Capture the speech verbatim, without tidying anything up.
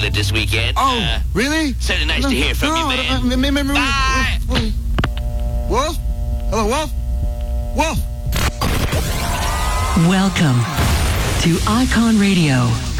Ireland this weekend. Oh, uh, really? Certainly nice no, to hear from no, you, man. Uh, me, me, me, Bye. Wolf? Hello, Wolf? Wolf? Welcome to Icon Radio.